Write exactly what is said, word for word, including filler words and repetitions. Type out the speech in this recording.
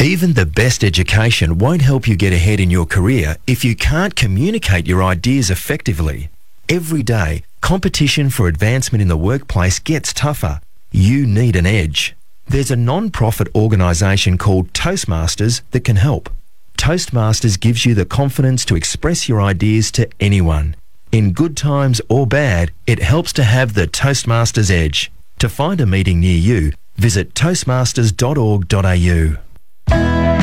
Even the best education won't help you get ahead in your career if you can't communicate your ideas effectively. Every day, competition for advancement in the workplace gets tougher. You need an edge. There's a non-profit organisation called Toastmasters that can help. Toastmasters gives you the confidence to express your ideas to anyone. In good times or bad, it helps to have the Toastmasters edge. To find a meeting near you, visit toastmasters dot org dot a u.